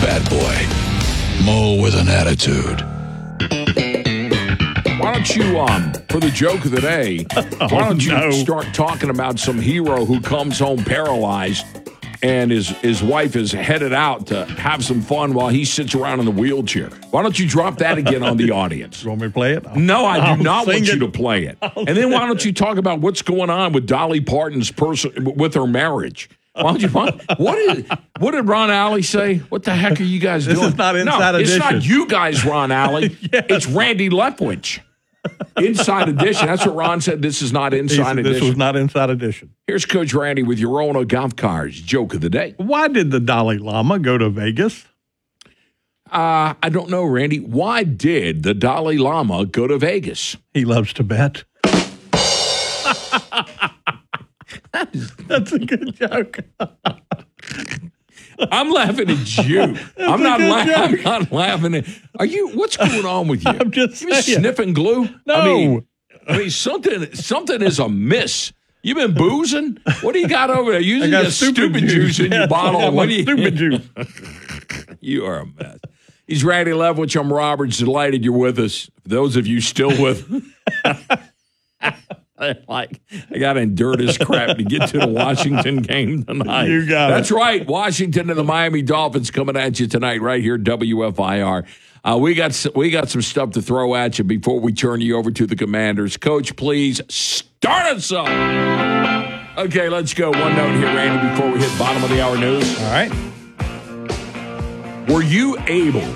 bad boy. Mo with an attitude. Why don't you, for the joke of the day, why don't you start talking about some hero who comes home paralyzed and his wife is headed out to have some fun while he sits around in the wheelchair? Why don't you drop that again on the audience? You want me to play it? No, I do not want you to play it. And then why don't you talk about what's going on with Dolly Parton's with her marriage? Why don't you? What did Ron Alley say? What the heck are you guys doing? This is not Inside Edition. It's not you guys, Ron Alley. Yes. It's Randy Leftwich. Inside Edition. That's what Ron said. This is not Inside Edition. This was not Inside Edition. Here's Coach Randy with your own golf cars joke of the day. Why did the Dalai Lama go to Vegas? I don't know, Randy. Why did the Dalai Lama go to Vegas? He loves to bet. That's a good joke. I'm laughing at you. I'm not laughing at. Are you? What's going on with you? I'm just you sniffing glue. No. I mean something is amiss. You been boozing? What do you got over there? Using your stupid juice in your bottle. What do you? Stupid juice. You are a mess. He's Randy Leftwich. I'm Roberts. Delighted you're with us. For those of you still with. I got to endure this crap to get to the Washington game tonight. You got That's right. Washington and the Miami Dolphins coming at you tonight right here, WFIR. We got some stuff to throw at you before we turn you over to the Commanders. Coach, please start us up. Okay, let's go. One note here, Randy, before we hit bottom of the hour news. All right. Were you able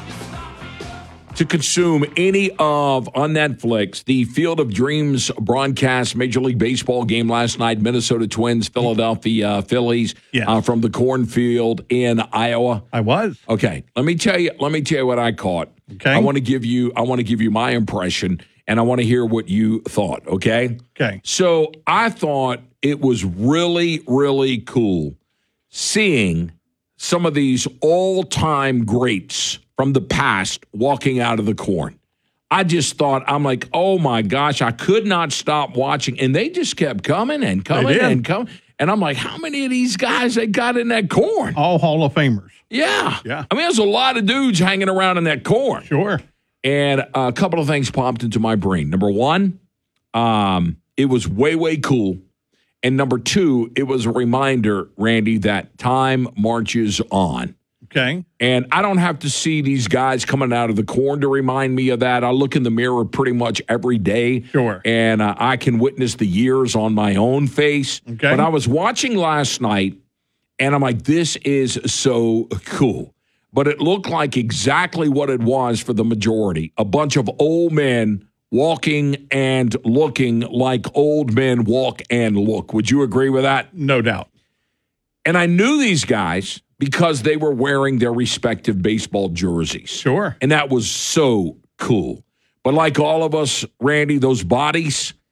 to consume any of, on Netflix, the Field of Dreams broadcast Major League Baseball game last night, Minnesota Twins, Philadelphia Phillies, from the cornfield in Iowa? I was. Okay, let me tell you what I caught. Okay. I want to give you my impression, and I want to hear what you thought, okay? Okay. So I thought it was really, really cool seeing some of these all-time greats from the past walking out of the corn. I just thought, I'm like, oh my gosh, I could not stop watching. And they just kept coming and coming and coming. And I'm like, how many of these guys they got in that corn? All Hall of Famers. Yeah. Yeah. I mean, there's a lot of dudes hanging around in that corn. Sure. And a couple of things popped into my brain. Number one, it was way, way cool. And number two, it was a reminder, Randy, that time marches on. Okay. And I don't have to see these guys coming out of the corn to remind me of that. I look in the mirror pretty much every day. Sure. And I can witness the years on my own face. Okay. But I was watching last night, and I'm like, this is so cool. But it looked like exactly what it was for the majority. A bunch of old men walking and looking like old men walk and look. Would you agree with that? No doubt. And I knew these guys because they were wearing their respective baseball jerseys. Sure. And that was so cool. But like all of us, Randy, those bodies,